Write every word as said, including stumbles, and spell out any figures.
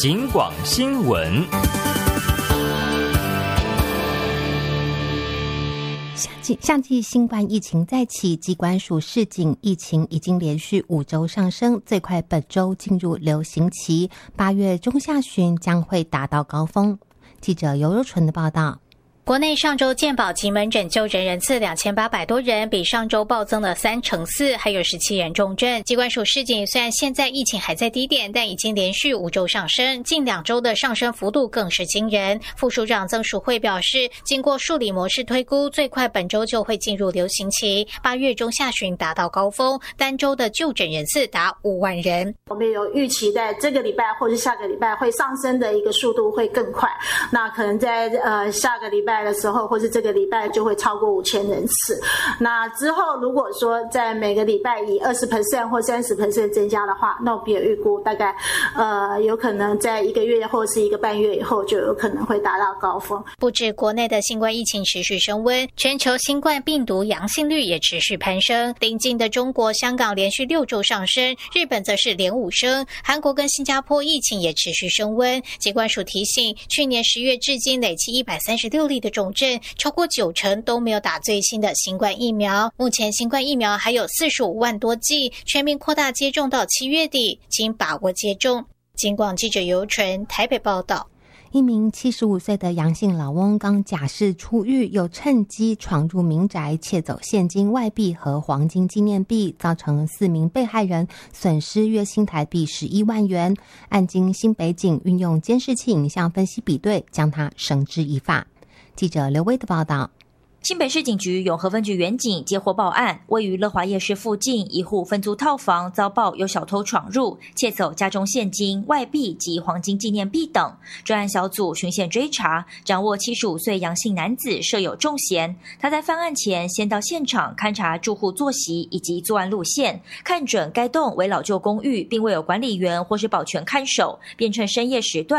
警广新闻。 夏季新冠疫情再起，疾管署示警，疫情已经连续五周上升，最快本周进入流行期，八月中下旬将会达到高峰。记者尤柔纯的报道。 国内上周健保及门诊就诊人次两千八百多人，比上周暴增了三成四，还有十七人重症。疾管署示警，虽然现在疫情还在低点，但已经连续五周上升，近两周的上升幅度更是惊人。副署长曾淑慧表示，经过数理模式推估，最快本周就会进入流行期，八月中下旬达到高峰，单周的就诊人次达五万人。 我们有预期在这个礼拜或是下个礼拜会上升的一个速度会更快，那可能在呃下个礼拜的时候，或是这个礼拜就会超过五千人次。那之后如果说在每个礼拜以 百分之二十 或 百分之三十 增加的话，那我们也预估大概呃有可能在一个月或是一个半月以后就有可能会达到高峰。 不止国内的新冠疫情持续升温，全球新冠病毒阳性率也持续攀升。邻近的中国、香港连续六周上升，日本则是连五升，韩国跟新加坡疫情也持续升温。疾管署提醒，去年十月至今累计一百三十六例的重症，超过九成都没有打最新的新冠疫苗。目前新冠疫苗还有四十五万多剂，全面扩大接种到七月底，请把握接种。警广记者尤纯台北报道。 一名七十五岁的杨姓老翁刚假释出狱，又趁机闯入民宅窃走现金、外币和黄金纪念币，造成四名被害人损失约新台币十一万元。案经新北警运用监视器影像分析比对，将他绳之以法。记者刘威的报道。 新北市警局永和分局员警接获报案，位于乐华夜市附近一户分租套房遭报有小偷闯入，窃走家中现金、外币及黄金纪念币等。专案小组循线追查，掌握七十五岁杨姓男子设有重嫌。他在犯案前先到现场勘查住户作息以及作案路线，看准该栋为老旧公寓，并未有管理员或是保全看守，便趁深夜时段